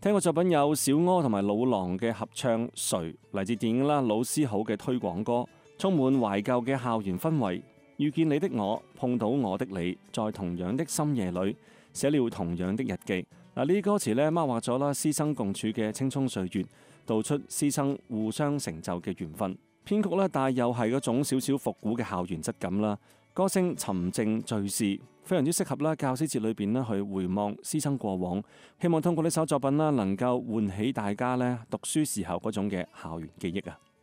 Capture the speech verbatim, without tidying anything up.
聽過作品有小柯同埋老狼嘅合唱《誰》，嚟自電影啦《老師好》嘅推廣歌，充滿懷舊嘅校園氛圍。遇見你的我，碰到我的你，在同樣的深夜裏寫了同樣的日記。嗱，呢啲歌詞呢，勾畫咗啦師生共處嘅青蔥歲月，道出師生互相成就嘅緣分。編曲呢，但又係嗰種少少復古嘅校園質感啦。歌聲沉靜敘事，非常之適合啦教師節裏邊呢去回望師生過往。希望通過呢首作品啦，能夠喚起大家呢讀書時候嗰種嘅校園記憶啊！